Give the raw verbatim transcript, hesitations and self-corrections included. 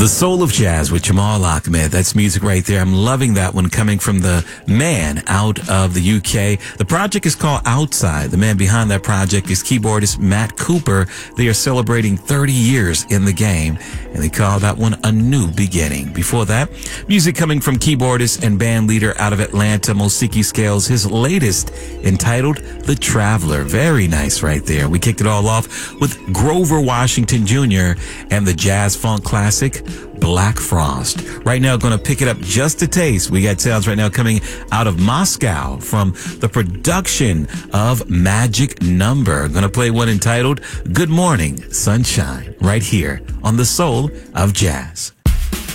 The Soul of Jazz with Jamal Ahmed. That's music right there. I'm loving that one coming from the man out of the U K. The project is called Outside. The man behind that project is keyboardist Matt Cooper. They are celebrating thirty years in the game, and they call that one A New Beginning. Before that, music coming from keyboardist and band leader out of Atlanta, Mosiki Scales, his latest entitled The Traveler. Very nice right there. We kicked it all off with Grover Washington Junior and the jazz funk classic Black Frost. Right now, going to pick it up just a taste. We got sounds right now coming out of Moscow from the production of Magic Number. Going to play one entitled Good Morning, Sunshine right here on The Soul of Jazz.